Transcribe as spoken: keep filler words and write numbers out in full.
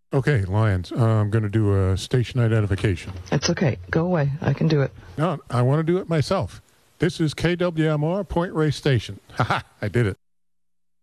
Okay, Lions, uh, I'm going to do a station identification. It's okay. Go away. I can do it. No, I want to do it myself. This is K W M R Point Reyes Station. Ha ha, I did it.